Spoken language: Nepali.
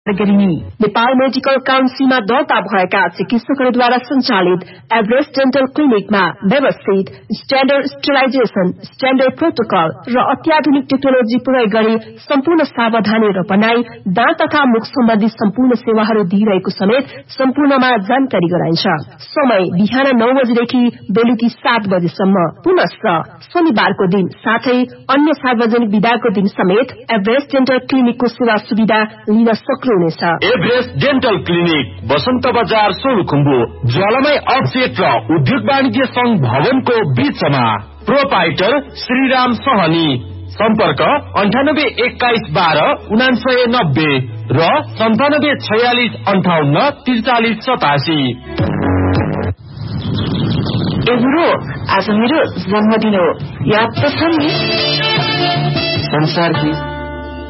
गरिने नेपाल मेडिकल काउन्सिलमा दर्ता भएका चिकित्सकहरूद्वारा सञ्चालित एभरेस्ट डेन्टल क्लिनिकमा व्यवस्थित स्ट्याण्डर्ड स्टेरिलाइजेसन, स्ट्याण्डर्ड प्रोटोकल र अत्याधुनिक टेक्नोलोजी प्रयोग गरी सम्पूर्ण सावधानीहरू अपनाई दाँत तथा मुख सम्बन्धी सम्पूर्ण सेवाहरू दिइरहेको समेत सम्पूर्णमा जानकारी गराइन्छ। समय बिहान 9 बजेदेखि बेलुकी 7 बजेसम्म। पुनश्च शनिबारको दिन साथै अन्य सार्वजनिक बिदाको दिन समेत एभरेस्ट डेन्टल क्लिनिकको सेवा सुविधा लिन सक्नु। एभरेस्ट डेन्टल क्लिनिक बसन्त बजार सोलुखुम्बु ज्वालामाई अफसेट र उद्योग वाणिज्य संघ भवनको बीचमा। प्रोपाइटर श्रीराम सहनी। सम्पर्क 98 21 12 9990 र 97 46 58 43 87। आज मेरो जन्मदिन हो, याद त छ नि? संसारकी